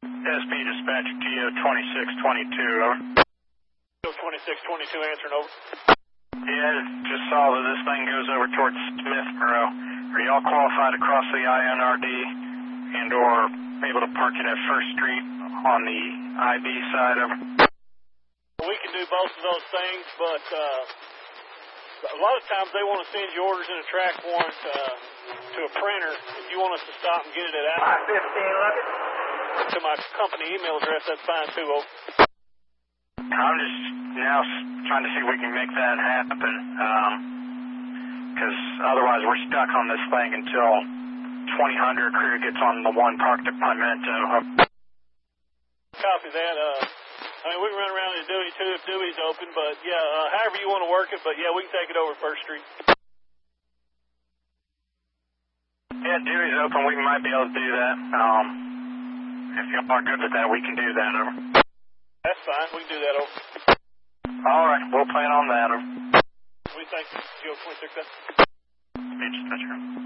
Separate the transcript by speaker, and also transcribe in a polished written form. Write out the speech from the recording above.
Speaker 1: SB dispatch GO 2622, over.
Speaker 2: GO 2622 answering, over.
Speaker 1: Yeah, just saw that this thing goes over towards Smithboro. Are y'all qualified to cross the INRD and or able to park it at First Street on the IB side, over?
Speaker 2: We can do both of those things, but a lot of times they want to send you orders in a track warrant to a printer. If you want us to stop and get it at I-15 to my company email address, that's fine too, over.
Speaker 1: I'm just now trying to see if we can make that happen, because otherwise we're stuck on this thing until 2000 crew gets on the one parked at Pimento.
Speaker 2: Copy that. I mean, we can run around to Dewey too if Dewey's open, but yeah, however you want to work it, but yeah, we can take it over First Street.
Speaker 1: Yeah, Dewey's open. We might be able to do that. If y'all are good with that, we can do that, over.
Speaker 2: That's fine. We can do that, over.
Speaker 1: All right, we'll plan on that, over.
Speaker 2: We think GO 26.
Speaker 1: Beach dispatcher.